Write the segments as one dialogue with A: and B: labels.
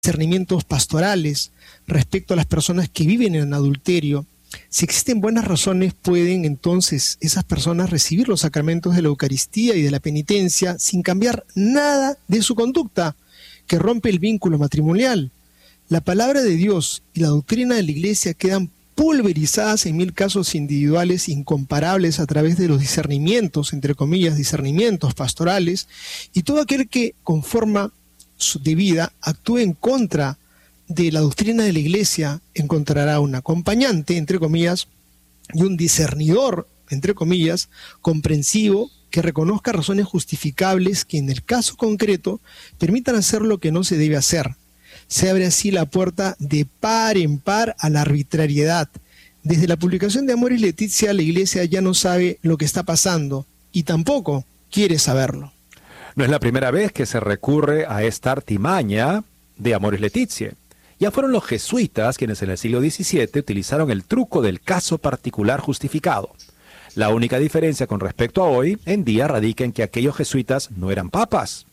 A: discernimientos pastorales respecto a las personas que viven en adulterio. Si existen buenas razones, pueden entonces esas personas recibir los sacramentos de la Eucaristía y de la penitencia sin cambiar nada de su conducta que rompe el vínculo matrimonial. La palabra de Dios y la doctrina de la Iglesia quedan pulverizadas en 1000 casos individuales incomparables a través de los discernimientos, entre comillas, discernimientos pastorales, y todo aquel que con forma de vida actúe en contra de la doctrina de la Iglesia encontrará un acompañante, entre comillas, y un discernidor, entre comillas, comprensivo, que reconozca razones justificables que en el caso concreto permitan hacer lo que no se debe hacer. Se abre así la puerta de par en par a la arbitrariedad. Desde la publicación de Amoris Laetitia, la Iglesia ya no sabe lo que está pasando y tampoco quiere saberlo.
B: No es la primera vez que se recurre a esta artimaña de Amoris Laetitia. Ya fueron los jesuitas quienes en el siglo XVII utilizaron el truco del caso particular justificado. La única diferencia con respecto a hoy en día radica en que aquellos jesuitas no eran papas.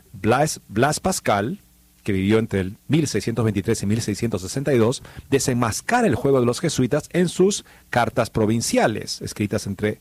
B: Blas Pascal, que vivió entre el 1623 y 1662, desenmascara el juego de los jesuitas en sus cartas provinciales, escritas entre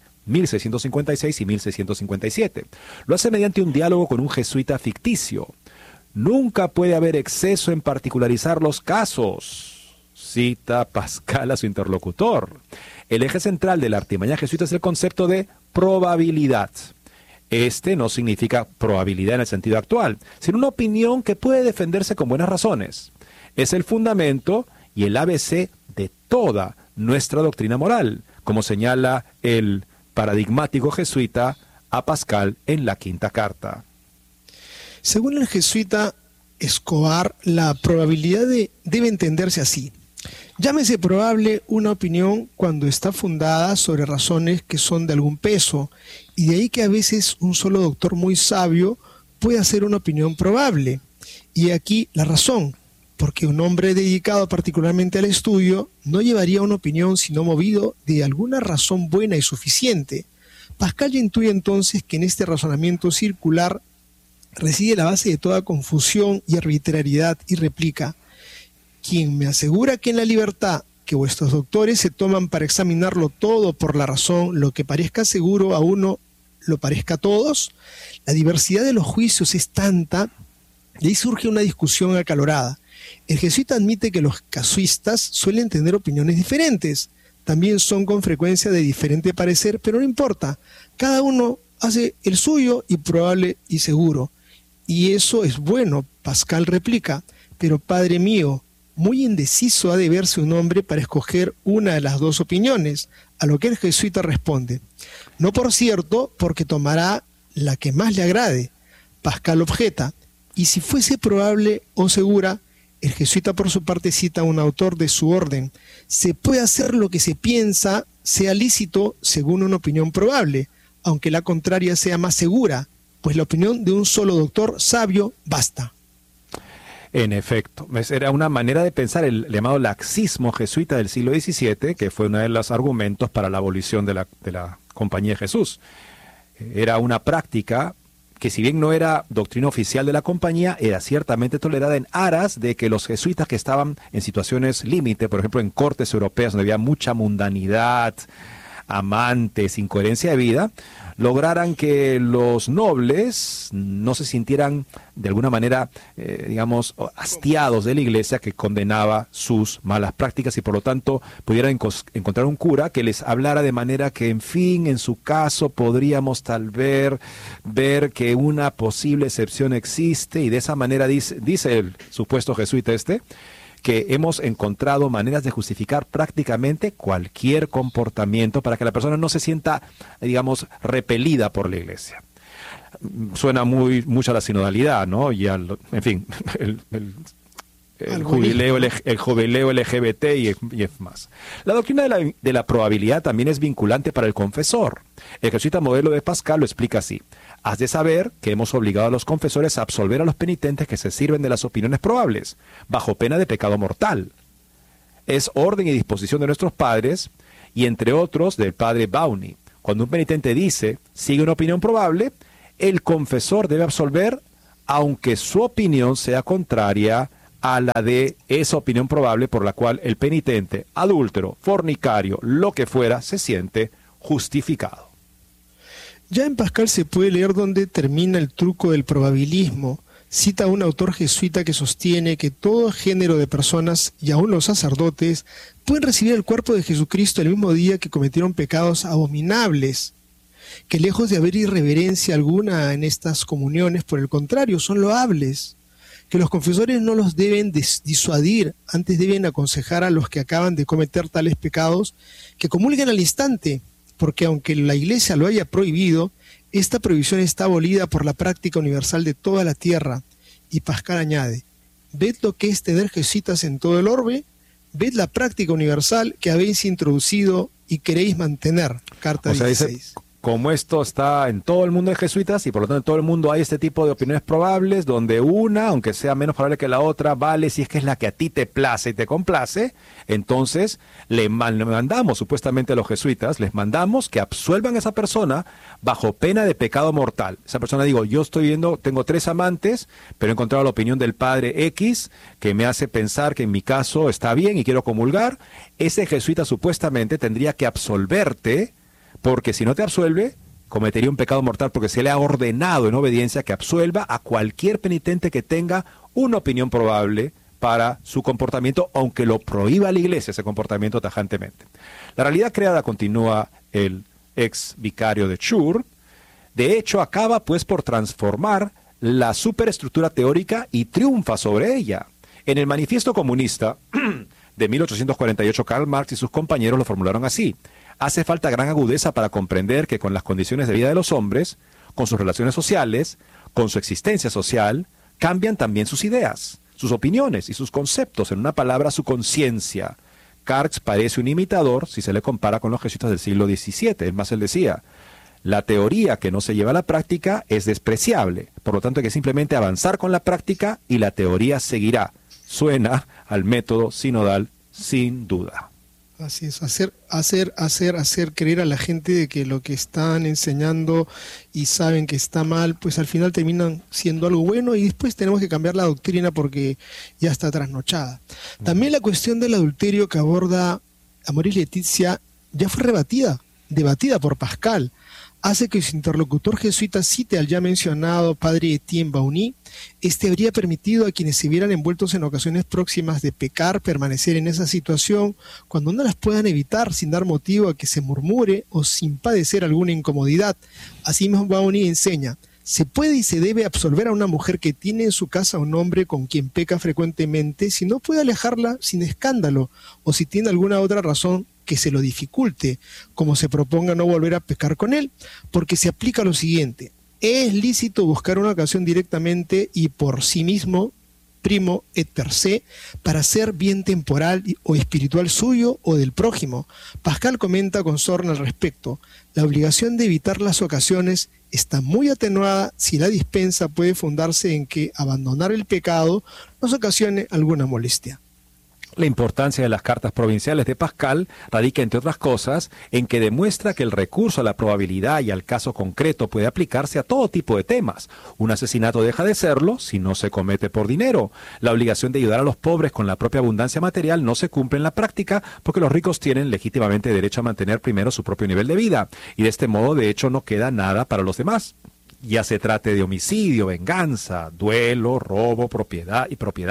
B: 1656 y 1657. Lo hace mediante un diálogo con un jesuita ficticio. Nunca puede haber exceso en particularizar los casos, cita Pascal a su interlocutor. El eje central de la artimaña jesuita es el concepto de probabilidad. Este no significa probabilidad en el sentido actual, sino una opinión que puede defenderse con buenas razones. Es el fundamento y el ABC de toda nuestra doctrina moral, como señala el paradigmático jesuita a Pascal en la quinta carta.
A: Según el jesuita Escobar, la probabilidad debe entenderse así. Llámese probable una opinión cuando está fundada sobre razones que son de algún peso, y de ahí que a veces un solo doctor muy sabio puede hacer una opinión probable. Y aquí la razón, porque un hombre dedicado particularmente al estudio no llevaría una opinión sino movido de alguna razón buena y suficiente. Pascal ya intuye entonces que en este razonamiento circular reside la base de toda confusión y arbitrariedad y replica: quien me asegura que en la libertad que vuestros doctores se toman para examinarlo todo por la razón, lo que parezca seguro a uno lo parezca a todos. La diversidad de los juicios es tanta, y ahí surge una discusión acalorada. El jesuita admite que los casuistas suelen tener opiniones diferentes, también son con frecuencia de diferente parecer, pero no importa, cada uno hace el suyo y probable y seguro. Y eso es bueno, Pascal replica, pero padre mío, muy indeciso ha de verse un hombre para escoger una de las dos opiniones, a lo que el jesuita responde: no, por cierto, porque tomará la que más le agrade. Pascal objeta: y si fuese probable o segura. El jesuita por su parte cita a un autor de su orden: se puede hacer lo que se piensa sea lícito según una opinión probable, aunque la contraria sea más segura, pues la opinión de un solo doctor sabio basta.
B: En efecto, era una manera de pensar el llamado laxismo jesuita del siglo XVII, que fue uno de los argumentos para la abolición de la Compañía de Jesús. Era una práctica que, si bien no era doctrina oficial de la compañía, era ciertamente tolerada en aras de que los jesuitas que estaban en situaciones límite, por ejemplo en cortes europeas donde había mucha mundanidad, amantes, incoherencia de vida, lograran que los nobles no se sintieran de alguna manera, digamos, hastiados de la iglesia que condenaba sus malas prácticas, y por lo tanto pudieran encontrar un cura que les hablara de manera que, en fin, en su caso podríamos tal vez ver que una posible excepción existe, y de esa manera dice el supuesto jesuita que hemos encontrado maneras de justificar prácticamente cualquier comportamiento para que la persona no se sienta, digamos, repelida por la iglesia. Suena mucho a la sinodalidad, ¿no? Y en fin, el jubileo LGBT y es más. La doctrina de la probabilidad también es vinculante para el confesor. El jesuita modelo de Pascal lo explica así: has de saber que hemos obligado a los confesores a absolver a los penitentes que se sirven de las opiniones probables, bajo pena de pecado mortal. Es orden y disposición de nuestros padres, y entre otros del padre Bauni. Cuando un penitente sigue una opinión probable, el confesor debe absolver, aunque su opinión sea contraria a la de esa opinión probable por la cual el penitente, adúltero, fornicario, lo que fuera, se siente justificado.
A: Ya en Pascal se puede leer dónde termina el truco del probabilismo. Cita a un autor jesuita que sostiene que todo género de personas, y aun los sacerdotes, pueden recibir el cuerpo de Jesucristo el mismo día que cometieron pecados abominables, que lejos de haber irreverencia alguna en estas comuniones, por el contrario, son loables, que los confesores no los deben disuadir, antes deben aconsejar a los que acaban de cometer tales pecados que comulguen al instante, porque aunque la Iglesia lo haya prohibido, esta prohibición está abolida por la práctica universal de toda la tierra. Y Pascal añade, ved lo que es tener jesuitas en todo el orbe, ved la práctica universal que habéis introducido y queréis mantener. Carta 16.
B: Dice, como esto está en todo el mundo de jesuitas y por lo tanto en todo el mundo hay este tipo de opiniones probables donde una, aunque sea menos probable que la otra, vale si es que es la que a ti te place y te complace, entonces le mandamos supuestamente a los jesuitas, les mandamos que absuelvan a esa persona bajo pena de pecado mortal. Esa persona, digo, yo estoy viendo, tengo 3 amantes, pero he encontrado la opinión del padre X que me hace pensar que en mi caso está bien y quiero comulgar. Ese jesuita supuestamente tendría que absolverte, porque si no te absuelve, cometería un pecado mortal, porque se le ha ordenado en obediencia que absuelva a cualquier penitente que tenga una opinión probable para su comportamiento, aunque lo prohíba la Iglesia ese comportamiento tajantemente. La realidad creada, continúa el ex vicario de Chur, de hecho acaba pues por transformar la superestructura teórica y triunfa sobre ella. En el Manifiesto Comunista de 1848, Karl Marx y sus compañeros lo formularon así: hace falta gran agudeza para comprender que con las condiciones de vida de los hombres, con sus relaciones sociales, con su existencia social, cambian también sus ideas, sus opiniones y sus conceptos, en una palabra, su conciencia. Marx parece un imitador si se le compara con los jesuitas del siglo XVII. Es más, él decía, la teoría que no se lleva a la práctica es despreciable, por lo tanto hay que simplemente avanzar con la práctica y la teoría seguirá. Suena al método sinodal sin duda.
A: Así es, hacer creer a la gente de que lo que están enseñando y saben que está mal, pues al final terminan siendo algo bueno y después tenemos que cambiar la doctrina porque ya está trasnochada. También la cuestión del adulterio que aborda Amoris Laetitia ya fue debatida por Pascal. Hace que su interlocutor jesuita cite al ya mencionado padre Etienne Bauny. Este habría permitido a quienes se vieran envueltos en ocasiones próximas de pecar permanecer en esa situación cuando no las puedan evitar sin dar motivo a que se murmure o sin padecer alguna incomodidad. Asimismo, Bauny enseña, se puede y se debe absolver a una mujer que tiene en su casa a un hombre con quien peca frecuentemente si no puede alejarla sin escándalo o si tiene alguna otra razón que se lo dificulte, como se proponga no volver a pecar con él, porque se aplica lo siguiente: es lícito buscar una ocasión directamente y por sí mismo, primo et per se, para hacer bien temporal o espiritual suyo o del prójimo. Pascal comenta con sorna al respecto: la obligación de evitar las ocasiones está muy atenuada si la dispensa puede fundarse en que abandonar el pecado nos ocasione alguna molestia.
B: La importancia de las cartas provinciales de Pascal radica, entre otras cosas, en que demuestra que el recurso a la probabilidad y al caso concreto puede aplicarse a todo tipo de temas. Un asesinato deja de serlo si no se comete por dinero. La obligación de ayudar a los pobres con la propia abundancia material no se cumple en la práctica porque los ricos tienen legítimamente derecho a mantener primero su propio nivel de vida y de este modo, de hecho, no queda nada para los demás. Ya se trate de homicidio, venganza, duelo, robo, propiedad,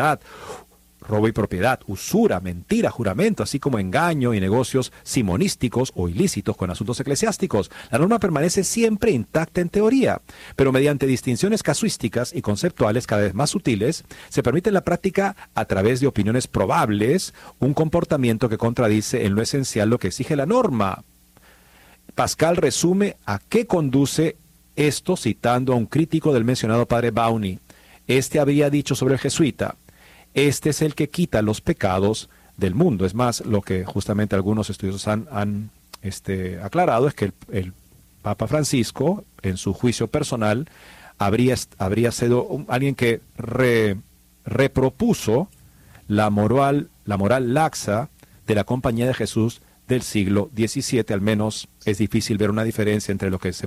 B: usura, mentira, juramento, así como engaño y negocios simonísticos o ilícitos con asuntos eclesiásticos. La norma permanece siempre intacta en teoría, pero mediante distinciones casuísticas y conceptuales cada vez más sutiles, se permite en la práctica, a través de opiniones probables, un comportamiento que contradice en lo esencial lo que exige la norma. Pascal resume a qué conduce esto citando a un crítico del mencionado padre Bauny. Este había dicho sobre el jesuita: este es el que quita los pecados del mundo. Es más, lo que justamente algunos estudiosos han aclarado es que el Papa Francisco, en su juicio personal, habría sido alguien que repropuso la moral laxa de la Compañía de Jesús del siglo XVII. Al menos es difícil ver una diferencia entre lo que se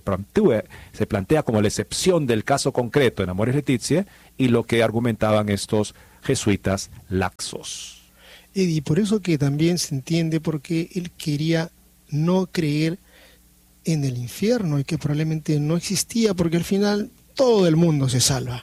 B: plantea como la excepción del caso concreto en Amoris Laetitia y lo que argumentaban estos jesuitas laxos.
A: Eddie, por eso que también se entiende por qué él quería no creer en el infierno y que probablemente no existía, porque al final todo el mundo se salva.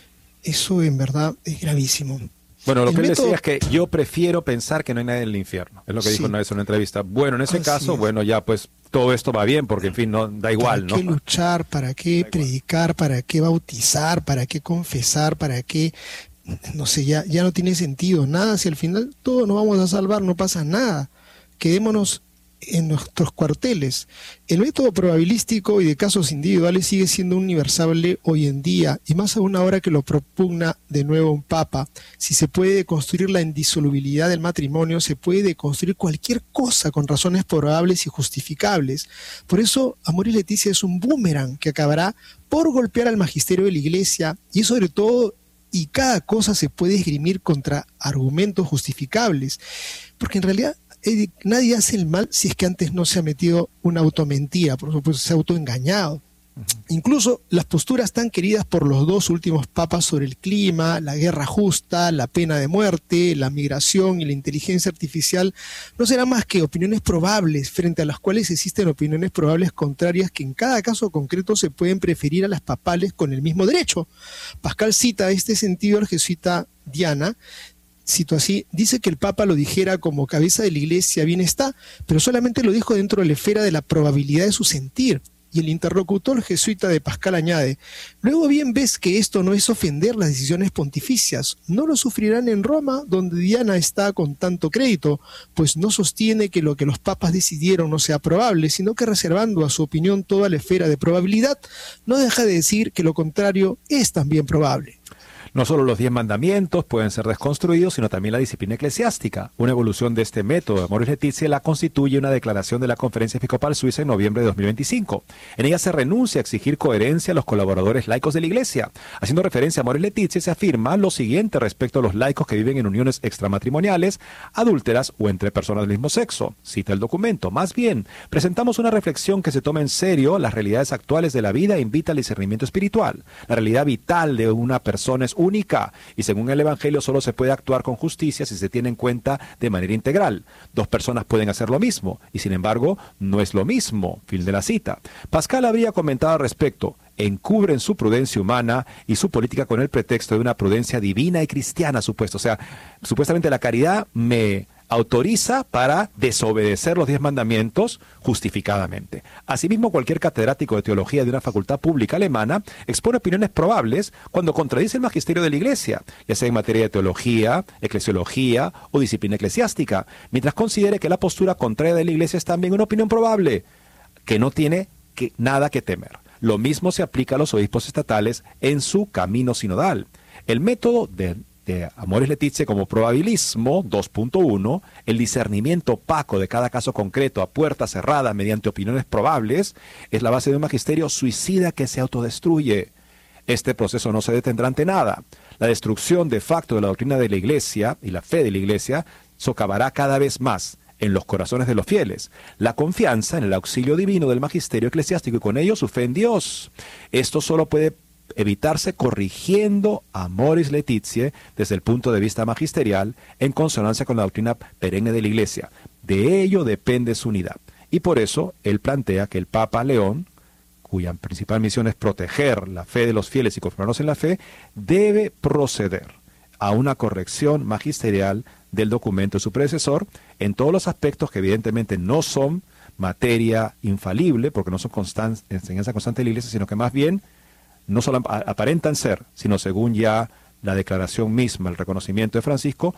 A: Eso en verdad es gravísimo.
B: Bueno, lo que él decía es que yo prefiero pensar que no hay nadie en el infierno. Es lo que dijo una vez en una entrevista. Bueno, en ese caso, bueno, ya pues todo esto va bien, porque en fin, no da igual, ¿no?
A: ¿Para qué luchar? ¿Para qué predicar? ¿Para qué bautizar? ¿Para qué confesar? ¿Para qué? No sé, ya no tiene sentido nada. Si al final todos nos vamos a salvar, no pasa nada. Quedémonos en nuestros cuarteles. El método probabilístico y de casos individuales sigue siendo universal hoy en día, y más aún ahora que lo propugna de nuevo un papa. Si se puede deconstruir la indisolubilidad del matrimonio, se puede deconstruir cualquier cosa con razones probables y justificables. Por eso, Amoris Laetitia es un boomerang que acabará por golpear al magisterio de la Iglesia, y sobre todo, y cada cosa se puede esgrimir contra argumentos justificables, porque en realidad nadie hace el mal si es que antes no se ha metido una automentira, por supuesto, se ha autoengañado. Incluso las posturas tan queridas por los dos últimos papas sobre el clima, la guerra justa, la pena de muerte, la migración y la inteligencia artificial no serán más que opiniones probables, frente a las cuales existen opiniones probables contrarias que en cada caso concreto se pueden preferir a las papales con el mismo derecho. Pascal cita en este sentido al jesuita Diana. Cito así: dice que el Papa lo dijera como cabeza de la Iglesia, bien está, pero solamente lo dijo dentro de la esfera de la probabilidad de su sentir. Y el interlocutor jesuita de Pascal añade: luego bien ves que esto no es ofender las decisiones pontificias, no lo sufrirán en Roma, donde Diana está con tanto crédito, pues no sostiene que lo que los papas decidieron no sea probable, sino que reservando a su opinión toda la esfera de probabilidad, no deja de decir que lo contrario es también probable.
B: No solo los 10 mandamientos pueden ser desconstruidos, sino también la disciplina eclesiástica. Una evolución de este método de Amoris Laetitia la constituye una declaración de la Conferencia Episcopal Suiza en noviembre de 2025. En ella se renuncia a exigir coherencia a los colaboradores laicos de la Iglesia. Haciendo referencia a Amoris Laetitia, se afirma lo siguiente respecto a los laicos que viven en uniones extramatrimoniales, adúlteras o entre personas del mismo sexo. Cita el documento: más bien, presentamos una reflexión que se toma en serio las realidades actuales de la vida e invita al discernimiento espiritual. La realidad vital de una persona es única, y según el Evangelio solo se puede actuar con justicia si se tiene en cuenta de manera integral. Dos personas pueden hacer lo mismo, y sin embargo no es lo mismo. Fin de la cita. Pascal habría comentado al respecto: encubren su prudencia humana y su política con el pretexto de una prudencia divina y cristiana, supuesto. O sea, supuestamente la caridad me autoriza para desobedecer los 10 mandamientos justificadamente. Asimismo, cualquier catedrático de teología de una facultad pública alemana expone opiniones probables cuando contradice el magisterio de la Iglesia, ya sea en materia de teología, eclesiología o disciplina eclesiástica, mientras considere que la postura contraria de la Iglesia es también una opinión probable, que no tiene nada que temer. Lo mismo se aplica a los obispos estatales en su camino sinodal. El método de Amoris Laetitia como probabilismo 2.1, el discernimiento opaco de cada caso concreto a puerta cerrada mediante opiniones probables, es la base de un magisterio suicida que se autodestruye. Este proceso no se detendrá ante nada. La destrucción de facto de la doctrina de la Iglesia y la fe de la Iglesia socavará cada vez más en los corazones de los fieles la confianza en el auxilio divino del magisterio eclesiástico y con ello su fe en Dios. Esto solo puede evitarse corrigiendo a Amoris Laetitia desde el punto de vista magisterial en consonancia con la doctrina perenne de la Iglesia. De ello depende su unidad. Y por eso él plantea que el Papa León, cuya principal misión es proteger la fe de los fieles y confirmarlos en la fe, debe proceder a una corrección magisterial del documento de su predecesor en todos los aspectos que evidentemente no son materia infalible, porque no son enseñanza constante de la Iglesia, sino que más bien no solo aparentan ser, sino según ya la declaración misma, el reconocimiento de Francisco,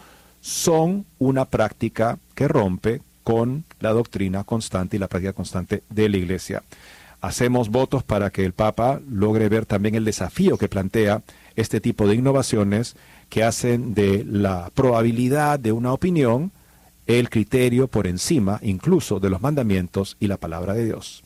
B: son una práctica que rompe con la doctrina constante y la práctica constante de la Iglesia. Hacemos votos para que el Papa logre ver también el desafío que plantea este tipo de innovaciones que hacen de la probabilidad de una opinión el criterio por encima incluso de los mandamientos y la palabra de Dios.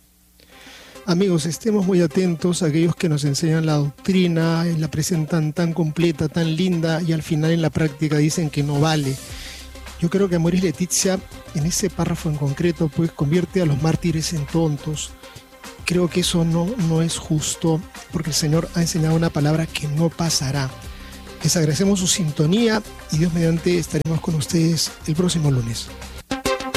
A: Amigos, estemos muy atentos a aquellos que nos enseñan la doctrina, la presentan tan completa, tan linda, y al final en la práctica dicen que no vale. Yo creo que Amoris Laetitia, en ese párrafo en concreto, pues convierte a los mártires en tontos. Creo que eso no es justo, porque el Señor ha enseñado una palabra que no pasará. Les agradecemos su sintonía y Dios mediante estaremos con ustedes el próximo lunes.